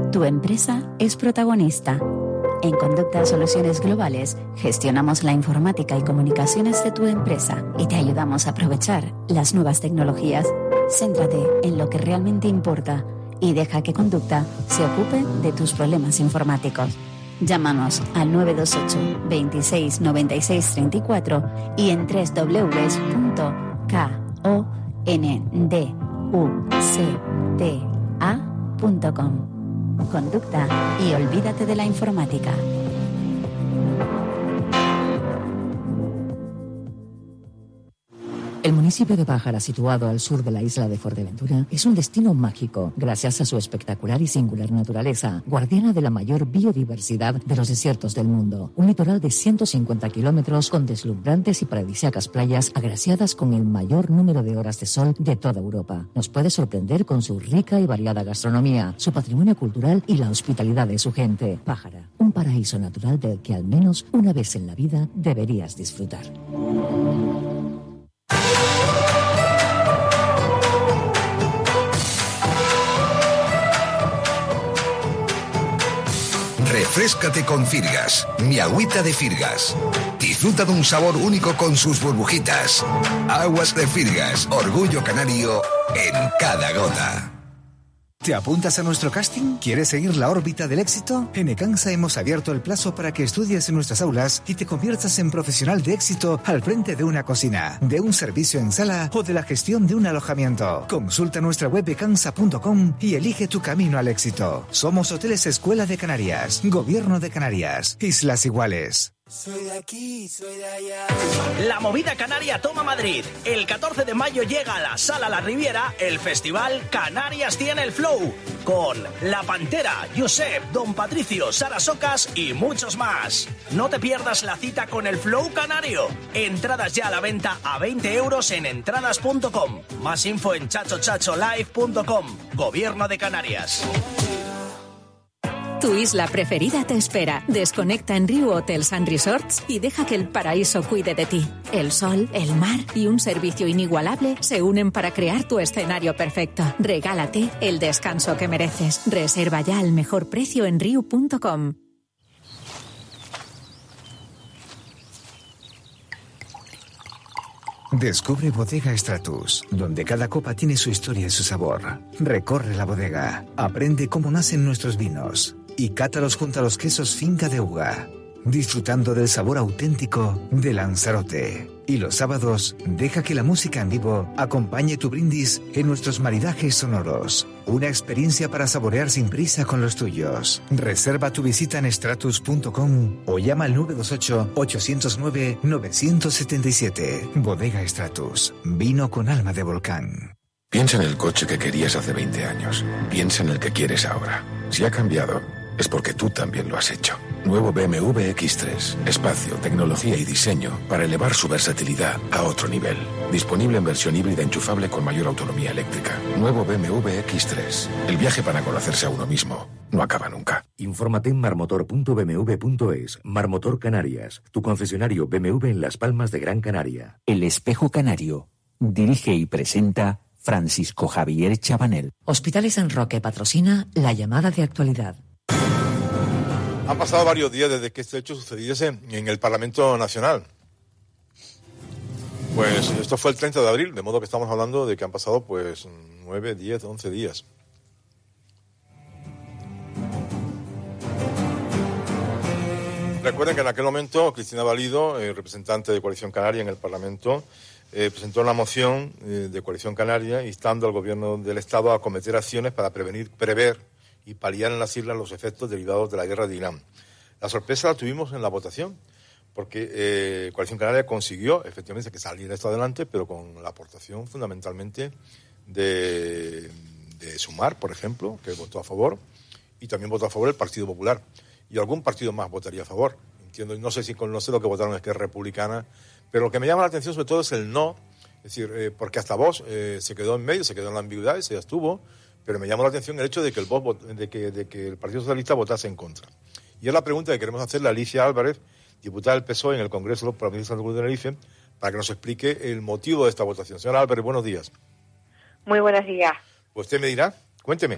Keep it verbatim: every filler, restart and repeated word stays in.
Tu empresa es protagonista. En Conducta Soluciones Globales gestionamos la informática y comunicaciones de tu empresa y te ayudamos a aprovechar las nuevas tecnologías. Céntrate en lo que realmente importa y deja que Conducta se ocupe de tus problemas informáticos. Llámanos al nueve dos ocho, veintiséis, noventa y seis, treinta y cuatro y en doble u doble u doble u punto kondukta punto com. Conducta y olvídate de la informática. El municipio de Pájara, situado al sur de la isla de Fuerteventura, es un destino mágico gracias a su espectacular y singular naturaleza, guardiana de la mayor biodiversidad de los desiertos del mundo. Un litoral de ciento cincuenta kilómetros con deslumbrantes y paradisíacas playas agraciadas con el mayor número de horas de sol de toda Europa. Nos puede sorprender con su rica y variada gastronomía, su patrimonio cultural y la hospitalidad de su gente. Pájara, un paraíso natural del que al menos una vez en la vida deberías disfrutar. Refréscate con Firgas, mi agüita de Firgas. Disfruta de un sabor único con sus burbujitas. Aguas de Firgas, orgullo canario en cada gota. ¿Te apuntas a nuestro casting? ¿Quieres seguir la órbita del éxito? En Ecansa hemos abierto el plazo para que estudies en nuestras aulas y te conviertas en profesional de éxito al frente de una cocina, de un servicio en sala o de la gestión de un alojamiento. Consulta nuestra web ecansa punto com y elige tu camino al éxito. Somos Hoteles Escuela de Canarias, Gobierno de Canarias, Islas Iguales. Soy de aquí, soy de allá. La movida canaria toma Madrid. El catorce de mayo llega a la Sala La Riviera el festival Canarias tiene el flow, con La Pantera, Josep, Don Patricio, Sara Socas y muchos más. No te pierdas la cita con el flow canario. Entradas ya a la venta a veinte euros en entradas punto com. Más info en chacho chacho live punto com. Gobierno de Canarias. Tu isla preferida te espera. Desconecta en Riu Hotels and Resorts y deja que el paraíso cuide de ti. El sol, el mar y un servicio inigualable se unen para crear tu escenario perfecto. Regálate el descanso que mereces. Reserva ya al mejor precio en riu punto com. Descubre Bodega Stratus, donde cada copa tiene su historia y su sabor. Recorre la bodega, aprende cómo nacen nuestros vinos y cátalos junto a los quesos Finca de Uga, disfrutando del sabor auténtico de Lanzarote. Y los sábados, deja que la música en vivo acompañe tu brindis en nuestros maridajes sonoros. Una experiencia para saborear sin prisa con los tuyos. Reserva tu visita en stratus punto com o llama al nueve dos ocho, ocho cero nueve, nueve siete siete. Bodega Stratus, vino con alma de volcán. Piensa en el coche que querías hace veinte años. Piensa en el que quieres ahora. Si ha cambiado, es porque tú también lo has hecho. Nuevo B M W X tres. Espacio, tecnología y diseño para elevar su versatilidad a otro nivel. Disponible en versión híbrida enchufable con mayor autonomía eléctrica. Nuevo B M W X tres. El viaje para conocerse a uno mismo no acaba nunca. Infórmate en marmotor punto b m w punto es. Marmotor Canarias. Tu concesionario B M W en Las Palmas de Gran Canaria. El Espejo Canario. Dirige y presenta Francisco Javier Chabanel. Hospitales San Roque patrocina la llamada de actualidad. Han pasado varios días desde que este hecho sucediese en el Parlamento Nacional. Pues esto fue el treinta de abril, de modo que estamos hablando de que han pasado pues nueve, diez, once días. Recuerden que en aquel momento Cristina Valido, eh, representante de Coalición Canaria en el Parlamento, eh, presentó una moción eh, de Coalición Canaria instando al Gobierno del Estado a acometer acciones para prevenir, prever y paliar en las islas los efectos derivados de la guerra de Irán. La sorpresa la tuvimos en la votación, porque eh, Coalición Canaria consiguió efectivamente que saliera esto adelante, pero con la aportación fundamentalmente de, de Sumar, por ejemplo, que votó a favor, y también votó a favor el Partido Popular. Y algún partido más votaría a favor. Entiendo, no sé si con no sé lo que votaron es que es republicana, pero lo que me llama la atención sobre todo es el no, es decir, eh, porque hasta Vox eh, se quedó en medio, se quedó en la ambigüedad y se abstuvo. Pero me llamó la atención el hecho de que el voto, de que, de que el Partido Socialista votase en contra. Y es la pregunta que queremos hacerle a Alicia Álvarez, diputada del P S O E en el Congreso por la provincia de Tenerife, para que nos explique el motivo de esta votación. Señora Álvarez, buenos días. Muy buenos días. Pues usted me dirá, cuénteme.